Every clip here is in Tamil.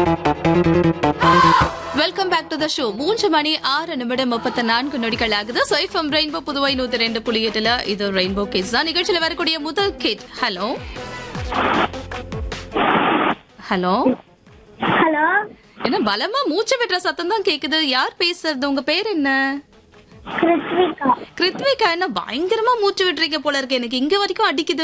Welcome back to the show. 3 மணி 6 நிமிடம் 34 நொடிகள் ஆகுது. So FM ரெயின்போ புதுவை 102.8 இது ரெயின்போ கிட்ஸ் தான். நிகழ்ச்சியில வரக்கூடிய முதல் கிட். Hello hello hello. என்ன பலமா மூச்சு விடுற சத்தம் தான் கேக்குது. யார் பேசுறது? உங்க பேர் என்ன? கிருத்விகா. கிருத்விகா, என்ன பயங்கரமா மூச்சு விடுறீங்க போல இருக்கு. எனக்கு இங்க வரைக்கும் அடிக்குது.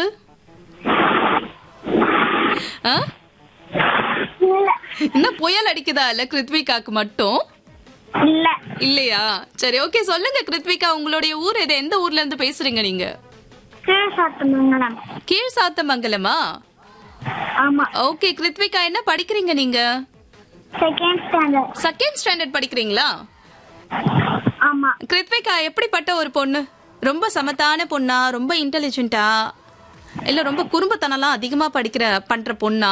ஆ? இல்ல என்ன புயல் அடிக்குதா? இல்ல கிருத்விகாக்கு மட்டும் இல்ல. இல்லையா? சரி, ஓகே. சொல்லுங்க கிருத்விகா, உங்களுடைய ஊர் எது? எந்த ஊர்ல இருந்து பேசுறீங்க நீங்க? கீழ்சாத்தமங்கலம். கீழ் சாத்தமங்கலமா? ஆமா. ஓகே கிருத்விகா, என்ன படிக்கிறீங்க நீங்க? Second standard. செகண்ட் ஸ்டாண்டர்ட் படிக்கிறீங்களா? ஆமா. கிருத்விகா எப்படிப்பட்ட ஒரு பொண்ணு? ரொம்ப சமத்தான பொண்ணா? ரொம்ப இன்டெலிஜென்ட்டா? இல்ல ரொம்ப குறும்புத்தனம்லாம் அதிகமா பண்ற பொண்ணா?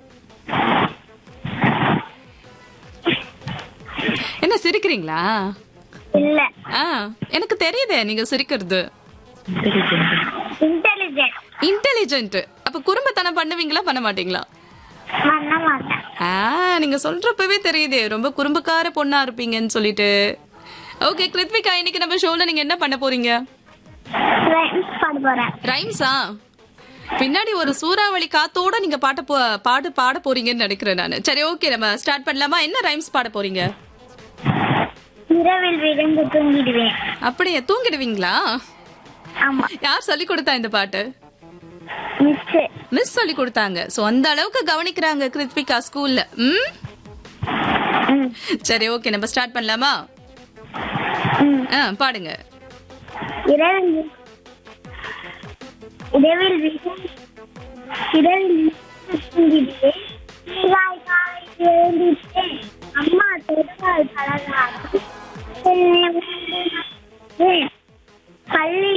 என்ன சிரிக்கிறீங்களா? இல்ல. எனக்கு தெரியுதே நீங்க சிரிக்கிறது. இன்டெலிஜென்ட். இன்டெலிஜென்ட். அப்ப குறும்புத்தனம் பண்ணுவீங்களா, பண்ண மாட்டீங்களா? பண்ண மாட்டேன். நீங்க சொல்றப்பவே தெரியுதே ரொம்ப குறும்புக்கார பொண்ணா இருப்பீங்கன்னு சொல்லிட்டு. ஓகே கிருத்விகா, இன்னைக்கு நம்ம ஷோல நீங்க என்ன பண்ண போறீங்க? ரைம்ஸ் பாட போறேன். ரைம்ஸா? பின்னாடி ஒரு சூறாவளி காத்தோட நீங்க பாட போறீங்கன்னு நினைக்கிறேன் நானு. சரி, ஓகே, நம்ம ஸ்டார்ட் பண்ணலாமா? என்ன ரைம்ஸ் பாட போறீங்க? இரவில் விழுந்து தூங்கிடுவேன். அப்படியே தூங்கிடுவீங்களா? ஆமா. யார் சொல்லி கொடுத்தா இந்த பாட்டு? மிஸ். மிஸ் சொல்லி கொடுத்தாங்க. சோ அந்த அளவுக்கு கவனிக்கிறாங்க கிருத்விகா ஸ்கூல்ல. சரி, ஓகே, நம்ம ஸ்டார்ட் பண்ணலாமா? பாடுங்க. இரவில் தூங்கிடுவேன். அம்மா தொடுவாள் பழகாது. பள்ளி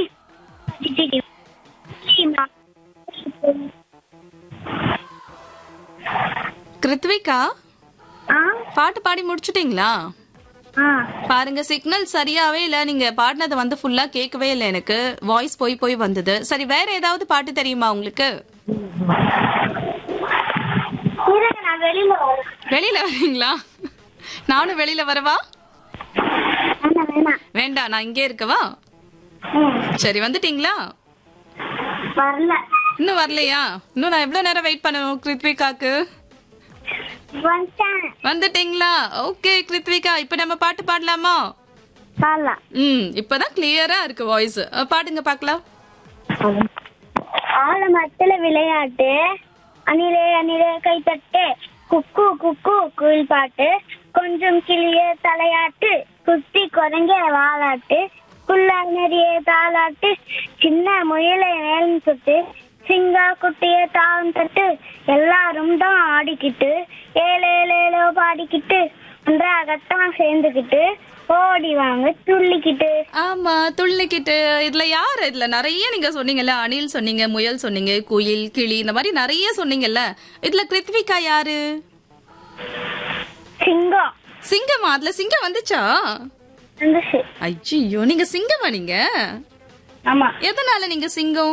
கிருத்விகா, பாட்டு பாடி முடிச்சுட்டீங்களா? பாருங்க, சிக்னல் சரியாவே இல்ல. நீங்க பாடினது வந்து ஃபுல்லா கேட்கவே இல்ல. எனக்கு வாய்ஸ் போய் வந்தது. சரி, வேற ஏதாவது பாட்டு தெரியுமா உங்களுக்கு? வெளியில வரீங்களா? நானும் வெளியில வரவா? வேண்டாம், நான் இங்கே இருக்கவா? சரி, வந்துட்டீங்களா? இன்னும் வரலையா? இன்னும் நான் எவ்வளவு நேரம் வெயிட் பண்ணணும் கிருத்விகாக்கு? வந்துட்டீங்களா? ஓகே கிருத்விகா, இப்ப நம்ம பாட்டு பாடலாமா? இப்பதான் கிளியரா இருக்கு வாய்ஸ். பாடுங்க பாக்கலாம். ஆலமரத்துல விளையாட்டு, அணிலே அணிலே கை தட்டு, குக்கு குக்கு குயில் பாட்டு, கொஞ்சம் கிளிய தலையாட்டு, குத்தி குரங்க வாலாட்டு, குள்ளா நெறிய தாளாட்டு, சின்ன முயலை மேலும் சுட்டு, சிங்கா குட்டிய தாளம் தட்டு, எல்லாரும் தான் ஆடிக்கிட்டு ஏழேலேலோ பாடிக்கிட்டு ஒன்றாகத்தான் சேர்ந்துக்கிட்டு ஓடி வாங்க துள்ளிக்கிட்டு. ஆமா, துள்ளிக்கிட்டு. இதுல யாரு? இதுல நிறைய நீங்க சொன்னீங்கல்ல, அணில் சொன்னீங்க, முயல் சொன்னீங்க, குயில், கிளி, இந்த மாதிரி நிறைய சொன்னீங்கல்ல. இதுல கிருத்விகா யாரு? சிங்கம். சிங்கமா? அதுல சிங்கம் வந்துச்சா? ஐயோ, நீங்க சிங்கமா? நீங்க ஆமா. எதனால நீங்க சிங்கம்?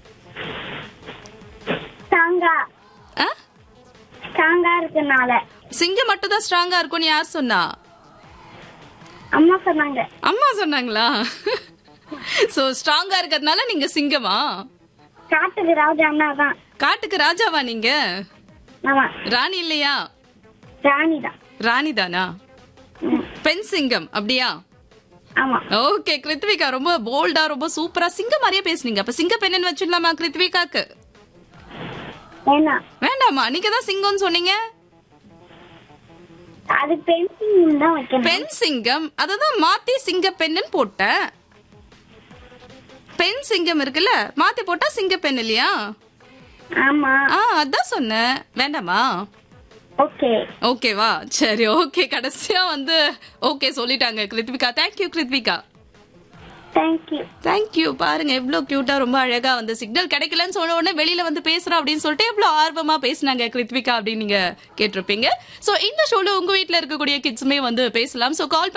ஸ்ட்ராங்கா இருக்கனால. சிங்கம் மட்டும் தான் ஸ்ட்ராங்கா இருக்கும்னு யார் சொன்னா? அம்மா சொன்னாங்க. அம்மா சொன்னாங்களா? சோ ஸ்ட்ராங்கா இருக்கிறதுனால நீங்க சிங்கமா? காட்டுக்கு ராஜானா தான். காட்டுக்கு ராஜாவா நீங்க? ஆமா. ராணி இல்லையா? ராணிதான். ராணிதானா? பெண் சிங்கம் அப்படியா? ஆமா. ஓகே கிருத்விகா, ரொம்ப போல்டா ரொம்ப சூப்பரா சிங்கம் மாதிரியே பேசுனீங்க. அப்ப சிங்க பெண்ணு வச்சிடலாமா கிருத்விகாக்கு? வேண்டாமா? நீங்க தான் சிங்கம்னு சொன்னீங்க. அது பெண் சிங்கம் தான் வைக்கணும். பெண் சிங்கம், அததான் மாத்தி சிங்க பெண்ணுன்னு போட்டேன். பெண் சிங்கம் இருக்குல்ல, மாத்தி போட்டா சிங்க பெண் இல்லையா? ஆமா. அதான் சொன்னேன். வேண்டாமா? ஓகே. ஓகேவா? சரி, ஓகே. கடைசியா வந்து ஓகே சொல்லிட்டாங்க கிருத்விகா. தேங்க்யூ கிருத்விகா. தேங்க்யூ. பாருங்க எவ்வளவு கியூட்டா, ரொம்ப அழகா வந்து சிக்னல் கிடைக்கலன்னு சொன்ன உடனே வெளியில வந்து பேசுறோம் அப்படின்னு சொல்லிட்டு எவ்வளவு ஆர்வமா பேசினாங்க கிருத்விகா அப்படின்னு நீங்க கேட்டிருப்பீங்க. சோ இந்த ஷோல உங்க வீட்டுல இருக்கக்கூடிய கிட்ஸுமே வந்து பேசலாம். சோ கால்